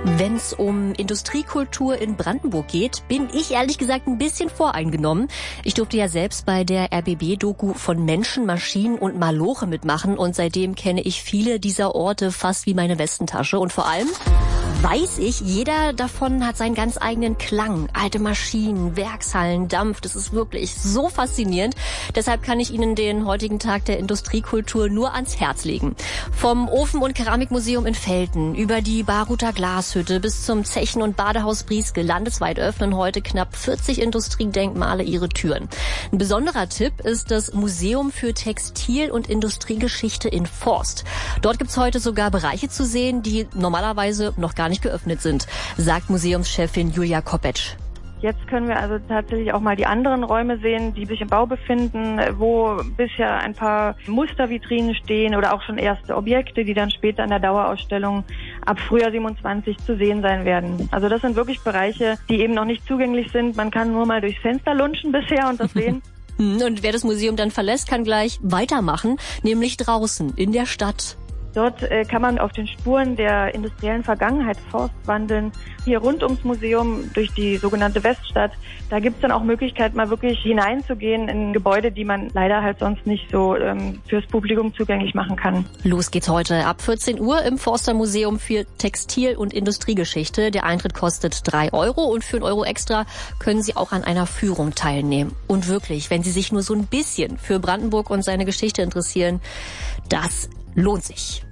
Wenn es um Industriekultur in Brandenburg geht, bin ich ehrlich gesagt ein bisschen voreingenommen. Ich durfte ja selbst bei der RBB-Doku von Menschen, Maschinen und Maloche mitmachen und seitdem kenne ich viele dieser Orte fast wie meine Westentasche und vor allem weiß ich, jeder davon hat seinen ganz eigenen Klang. Alte Maschinen, Werkshallen, Dampf, das ist wirklich so faszinierend. Deshalb kann ich Ihnen den heutigen Tag der Industriekultur nur ans Herz legen. Vom Ofen- und Keramikmuseum in Velten über die Baruter Glashütte bis zum Zechen- und Badehaus Brieske landesweit öffnen heute knapp 40 Industriedenkmale ihre Türen. Ein besonderer Tipp ist das Museum für Textil- und Industriegeschichte in Forst. Dort gibt's heute sogar Bereiche zu sehen, die normalerweise noch gar nicht geöffnet sind, sagt Museumschefin Julia Kopetsch. Jetzt können wir also tatsächlich auch mal die anderen Räume sehen, die sich im Bau befinden, wo bisher ein paar Mustervitrinen stehen oder auch schon erste Objekte, die dann später in der Dauerausstellung ab Frühjahr 27 zu sehen sein werden. Also das sind wirklich Bereiche, die eben noch nicht zugänglich sind. Man kann nur mal durchs Fenster lunchen bisher und das sehen. Und wer das Museum dann verlässt, kann gleich weitermachen, nämlich draußen in der Stadt. Dort kann man auf den Spuren der industriellen Vergangenheit Forst wandeln. Hier rund ums Museum durch die sogenannte Weststadt, da gibt's dann auch Möglichkeit, mal wirklich hineinzugehen in Gebäude, die man leider halt sonst nicht so fürs Publikum zugänglich machen kann. Los geht's heute ab 14 Uhr im Forster Museum für Textil- und Industriegeschichte. Der Eintritt kostet 3 € und für 1 € extra können Sie auch an einer Führung teilnehmen. Und wirklich, wenn Sie sich nur so ein bisschen für Brandenburg und seine Geschichte interessieren, das lohnt sich.